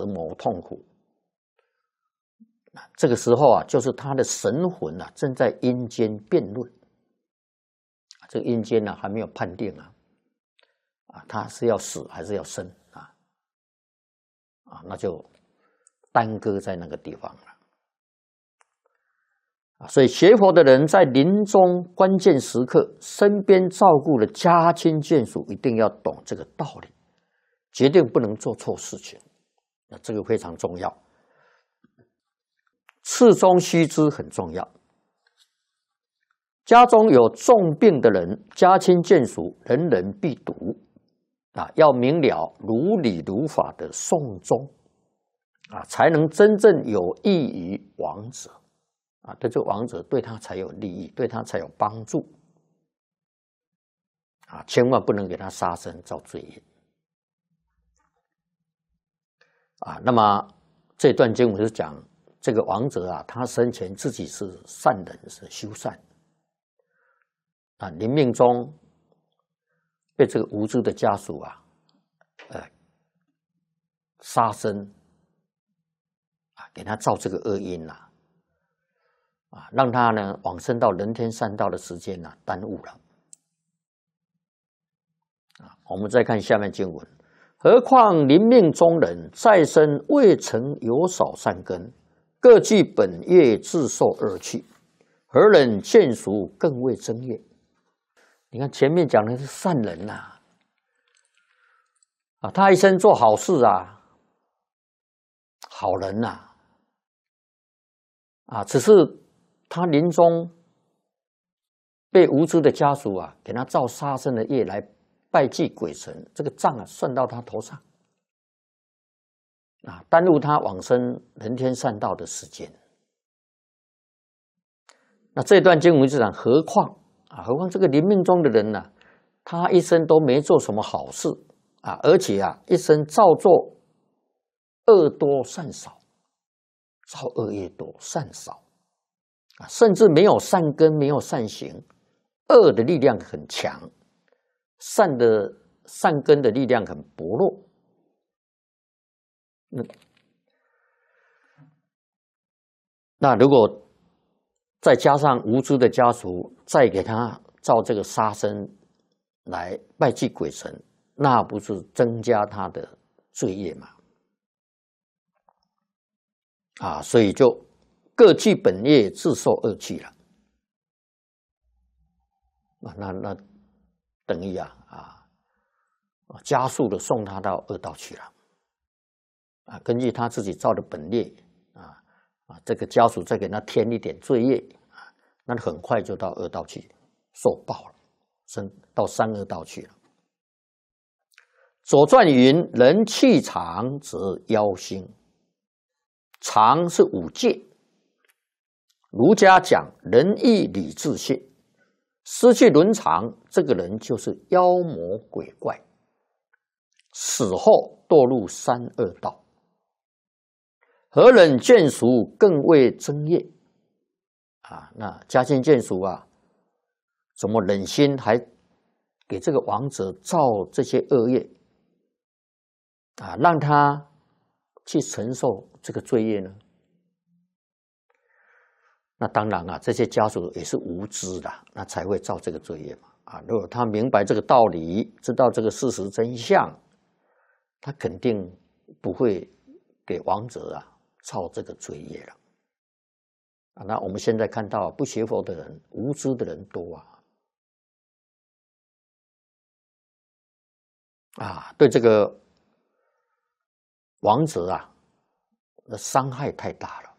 磨痛苦。这个时候啊，就是他的神魂啊正在阴间辩论。这个阴间呢还没有判定他是要死还是要生那就耽搁在那个地方了。所以学佛的人在临终关键时刻，身边照顾的家亲眷属一定要懂这个道理，绝对不能做错事情。那这个非常重要，事中须知很重要。家中有重病的人，家亲眷属人人必读要明了如理如法的诵终才能真正有益于亡者对这个亡者对他才有利益，对他才有帮助千万不能给他杀生造罪业那么这段经文是讲这个亡者他生前自己是善人，是修善临命中被这个无知的家属杀生给他造这个恶因让他呢往生到人天善道的时间耽误了我们再看下面经文，何况临命中人再生未曾有少善根，各据本业自受恶趣，何忍见俗更为增业？你看前面讲的是善人他一生做好事好人只是他临终被无知的家属给他造杀生的业来拜祭鬼神，这个账算到他头上耽误他往生人天善道的时间。那这段经文是讲何况这个临命中的人他一生都没做什么好事而且一生照做恶多善少，造恶业多善少甚至没有善根，没有善行，恶的力量很强，善根的力量很薄弱。那如果再加上无知的家属再给他造这个杀生来拜祭鬼神，那不是增加他的罪业吗？所以就各据本业自受恶趣了。那等于加速的送他到恶道去了根据他自己造的本业这个家属再给他添一点罪业那很快就到恶道去受报了，到三恶道去了。左传云：人气长则夭星，长是五戒。儒家讲仁义礼智信，失去伦常，这个人就是妖魔鬼怪，死后堕入三恶道。何忍眷属更为增业那家亲眷属怎么忍心还给这个亡者造这些恶业让他去承受这个罪业呢？那当然这些家属也是无知的，那才会造这个罪业嘛如果他明白这个道理，知道这个事实真相，他肯定不会给亡者造这个罪业了那我们现在看到不学佛的人，无知的人多对这个亡者那伤害太大了。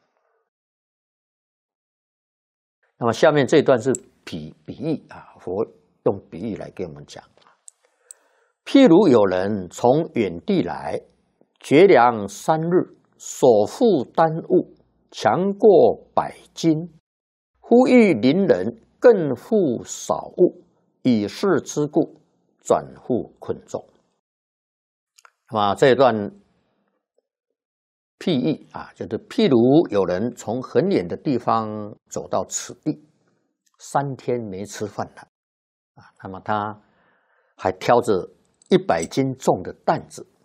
那么下面这段是比喻佛用比喻来给我们讲。譬如有人从远地来，绝粮3日，所负担物强过100斤，忽遇邻人更负少物，以是之故，转复困重。那么这一段譬喻就是譬如有人从很远的地方走到此地，3天没吃饭了那么他还挑着100斤重的担子